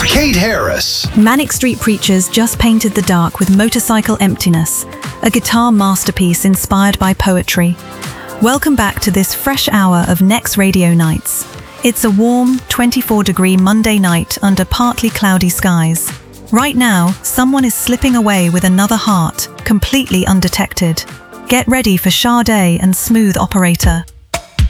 Kate Harris. Manic Street Preachers just painted the dark with Motorcycle Emptiness, a guitar masterpiece inspired by poetry. Welcome back to this fresh hour of Next Radio Nights. It's a warm, 24-degree Monday night under partly cloudy skies. Right now, someone is slipping away with another heart, completely undetected. Get ready for Sade and Smooth Operator.